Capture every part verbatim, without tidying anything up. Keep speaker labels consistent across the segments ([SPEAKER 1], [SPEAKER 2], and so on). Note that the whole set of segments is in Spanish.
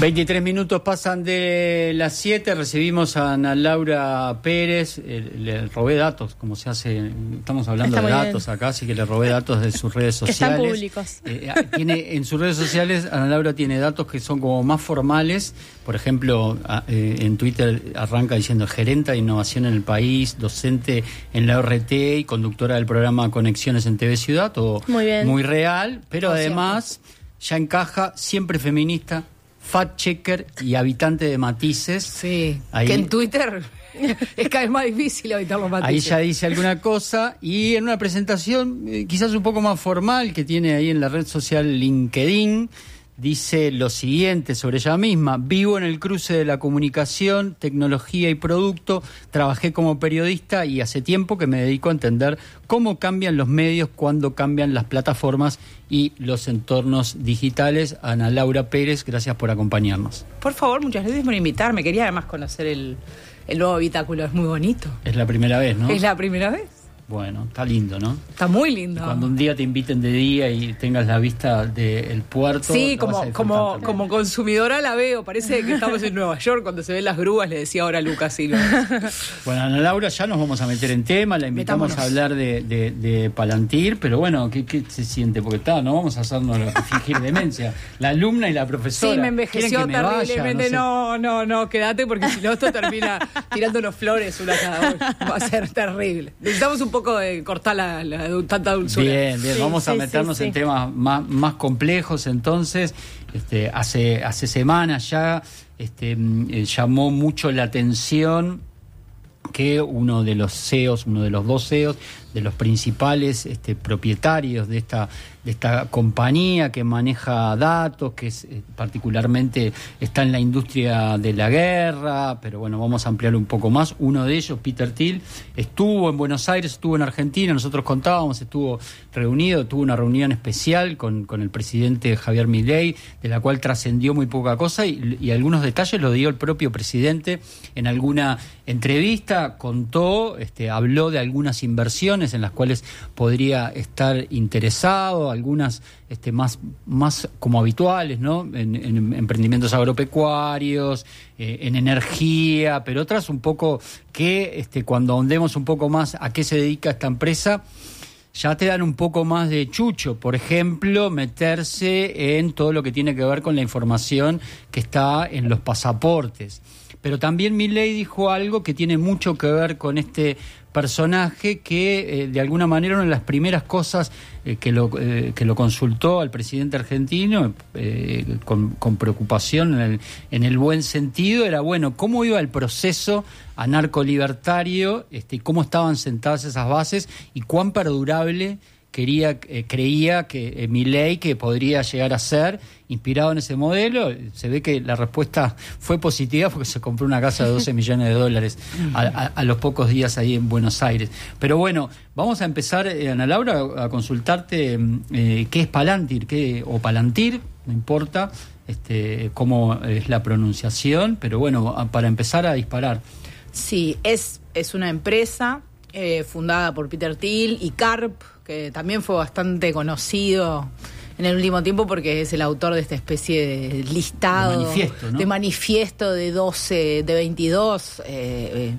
[SPEAKER 1] veintitrés minutos pasan de las siete, recibimos a Ana Laura Pérez, le, le robé datos, como se hace, estamos hablando Está de datos bien. acá, así que le robé datos de sus redes sociales.
[SPEAKER 2] Que están públicos.
[SPEAKER 1] Eh, tiene, en sus redes sociales, Ana Laura tiene datos que son como más formales, por ejemplo, a, eh, en Twitter arranca diciendo gerenta de innovación en el país, docente en la O R T y conductora del programa Conexiones en T V Ciudad, todo
[SPEAKER 2] muy, bien.
[SPEAKER 1] muy real, pero Por además cierto. ya encaja, siempre feminista, fact checker y habitante de matices.
[SPEAKER 3] Sí, ahí, que en Twitter es cada vez más difícil habitar los matices.
[SPEAKER 1] Ahí ya dice alguna cosa y en una presentación eh, quizás un poco más formal que tiene ahí en la red social LinkedIn, dice lo siguiente sobre ella misma: vivo en el cruce de la comunicación, tecnología y producto, trabajé como periodista y hace tiempo que me dedico a entender cómo cambian los medios cuando cambian las plataformas y los entornos digitales. Ana Laura Pérez, gracias por acompañarnos.
[SPEAKER 3] Por favor, muchas gracias por invitarme. Quería además conocer el, el nuevo habitáculo, es muy bonito.
[SPEAKER 1] Es la primera vez, ¿no?
[SPEAKER 3] Es la primera vez.
[SPEAKER 1] Bueno, está lindo, ¿no?
[SPEAKER 3] Está muy lindo.
[SPEAKER 1] Y cuando un día te inviten de día y tengas la vista del puerto...
[SPEAKER 3] Sí, como, como, como consumidora la veo. Parece que estamos en Nueva York cuando se ven las grúas, le decía ahora a Lucas Silva.
[SPEAKER 1] Bueno, Ana Laura, ya nos vamos a meter en tema, la invitamos Metámonos. a hablar de, de, de Palantir, pero bueno, ¿qué, qué se siente? Porque está, no vamos a hacernos fingir demencia. La alumna y la profesora.
[SPEAKER 3] Sí, me envejeció terriblemente. No, no, no, no, quédate porque si no esto termina tirándonos flores una cada una. Va a ser terrible. Necesitamos un poco de cortar la, la, la tanta dulzura.
[SPEAKER 1] Bien, bien, sí, vamos a sí, meternos sí, en sí. temas más, más complejos. Entonces, este, hace, hace semanas ya este, eh, llamó mucho la atención que uno de los C E Os, uno de los dos C E Os, de los principales este, propietarios de esta, de esta compañía que maneja datos, que es, eh, particularmente está en la industria de la guerra, pero bueno, vamos a ampliar un poco más. Uno de ellos, Peter Thiel, estuvo en Buenos Aires, estuvo en Argentina, nosotros contábamos, estuvo reunido, tuvo una reunión especial con, con el presidente Javier Milei, de la cual trascendió muy poca cosa y, y algunos detalles lo dio el propio presidente en alguna entrevista, contó, este, habló de algunas inversiones en las cuales podría estar interesado, algunas este, más, más como habituales, ¿no? En, en emprendimientos agropecuarios, eh, en energía, pero otras un poco que este, cuando ahondemos un poco más a qué se dedica esta empresa, ya te dan un poco más de chucho. Por ejemplo, meterse en todo lo que tiene que ver con la información que está en los pasaportes. Pero también Milei dijo algo que tiene mucho que ver con este personaje que eh, de alguna manera una de las primeras cosas eh, que, lo, eh, que lo consultó al presidente argentino eh, con, con preocupación en el, en el buen sentido era, bueno, cómo iba el proceso anarcolibertario, este, cómo estaban sentadas esas bases y cuán perdurable quería, eh, creía que eh, Milei que podría llegar a ser inspirado en ese modelo. Se ve que la respuesta fue positiva porque se compró una casa de doce millones de dólares a, a, a los pocos días ahí en Buenos Aires. Pero bueno, vamos a empezar, eh, Ana Laura, a consultarte eh, qué es Palantir, qué, o Palantir, no importa este, cómo es la pronunciación, pero bueno, a, para empezar a disparar.
[SPEAKER 3] Sí, es, es una empresa eh, fundada por Peter Thiel y Karp, que también fue bastante conocido en el último tiempo porque es el autor de esta especie de listado,
[SPEAKER 1] de manifiesto, ¿no?
[SPEAKER 3] de, manifiesto de doce, de veintidós eh, eh,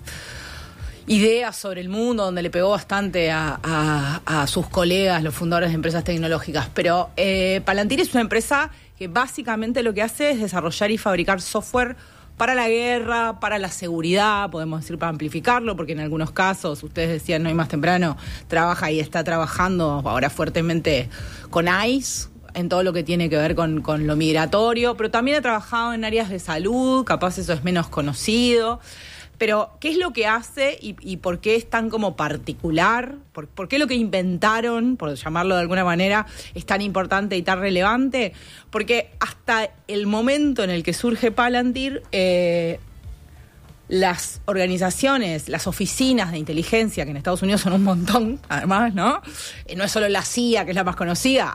[SPEAKER 3] ideas sobre el mundo, donde le pegó bastante a, a, a sus colegas, los fundadores de empresas tecnológicas. Pero eh, Palantir es una empresa que básicamente lo que hace es desarrollar y fabricar software para la guerra, para la seguridad, podemos decir para amplificarlo, porque en algunos casos, ustedes decían hoy más temprano, trabaja y está trabajando ahora fuertemente con ICE, en todo lo que tiene que ver con, con lo migratorio, pero también ha trabajado en áreas de salud, capaz eso es menos conocido. Pero, ¿qué es lo que hace y, y por qué es tan como particular? ¿Por, ¿Por qué lo que inventaron, por llamarlo de alguna manera, es tan importante y tan relevante? Porque hasta el momento en el que surge Palantir, eh, las organizaciones, las oficinas de inteligencia, que en Estados Unidos son un montón, además, ¿no? Eh, no es solo la C I A, que es la más conocida,